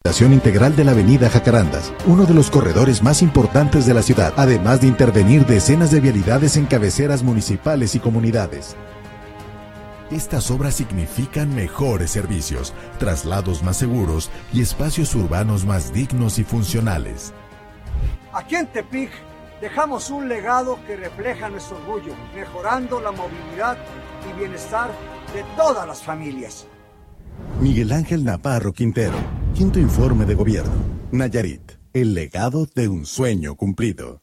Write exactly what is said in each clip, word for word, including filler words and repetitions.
Integral de la avenida Jacarandas, uno de los corredores más importantes de la ciudad, además de intervenir decenas de vialidades en cabeceras municipales y comunidades. Estas obras significan mejores servicios, traslados más seguros y espacios urbanos más dignos y funcionales. Aquí en Tepic dejamos un legado que refleja nuestro orgullo, mejorando la movilidad y bienestar de todas las familias. Miguel Ángel Navarro Quintero, quinto informe de gobierno. Nayarit, el legado de un sueño cumplido.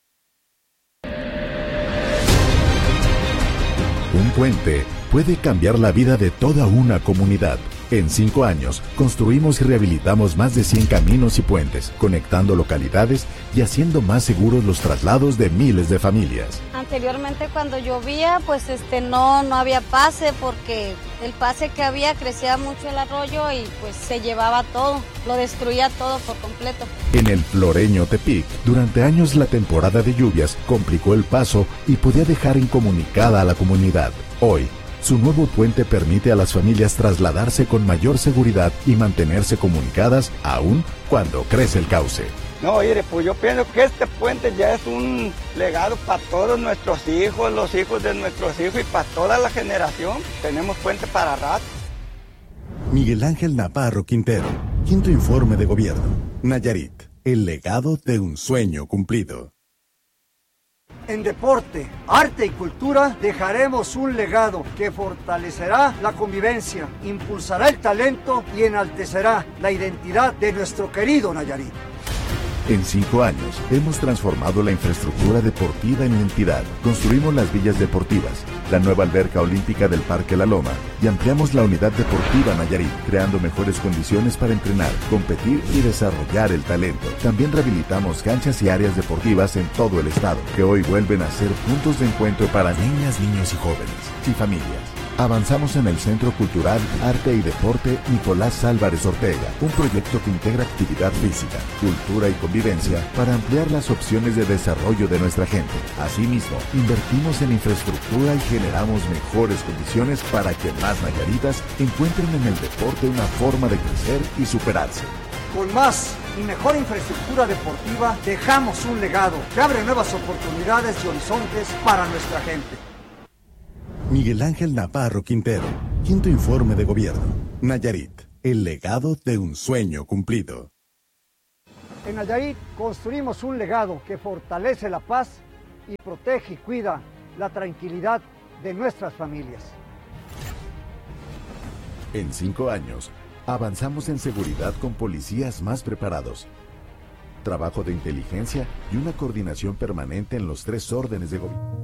Un puente puede cambiar la vida de toda una comunidad. En cinco años, construimos y rehabilitamos más de cien caminos y puentes, conectando localidades y haciendo más seguros los traslados de miles de familias. Anteriormente, cuando llovía, pues este no, no había pase, porque el pase que había crecía mucho el arroyo y pues se llevaba todo, lo destruía todo por completo. En el floreño Tepic, durante años la temporada de lluvias complicó el paso y podía dejar incomunicada a la comunidad. Hoy, su nuevo puente permite a las familias trasladarse con mayor seguridad y mantenerse comunicadas aún cuando crece el cauce. No, mire, pues yo pienso que este puente ya es un legado para todos nuestros hijos, los hijos de nuestros hijos y para toda la generación. Tenemos puente para rato. Miguel Ángel Navarro Quintero, quinto informe de gobierno. Nayarit, el legado de un sueño cumplido. En deporte, arte y cultura dejaremos un legado que fortalecerá la convivencia, impulsará el talento y enaltecerá la identidad de nuestro querido Nayarit. En cinco años, hemos transformado la infraestructura deportiva en entidad. Construimos las villas deportivas, la nueva alberca olímpica del Parque La Loma y ampliamos la unidad deportiva Nayarit, creando mejores condiciones para entrenar, competir y desarrollar el talento. También rehabilitamos canchas y áreas deportivas en todo el estado, que hoy vuelven a ser puntos de encuentro para niñas, niños y jóvenes y familias. Avanzamos en el Centro Cultural, Arte y Deporte Nicolás Álvarez Ortega, un proyecto que integra actividad física, cultura y convivencia para ampliar las opciones de desarrollo de nuestra gente. Asimismo, invertimos en infraestructura y generamos mejores condiciones para que más nayaritas encuentren en el deporte una forma de crecer y superarse. Con más y mejor infraestructura deportiva, dejamos un legado que abre nuevas oportunidades y horizontes para nuestra gente. Miguel Ángel Navarro Quintero, quinto informe de gobierno. Nayarit, el legado de un sueño cumplido. En Nayarit construimos un legado que fortalece la paz y protege y cuida la tranquilidad de nuestras familias. En cinco años, avanzamos en seguridad con policías más preparados, trabajo de inteligencia y una coordinación permanente en los tres órdenes de gobierno.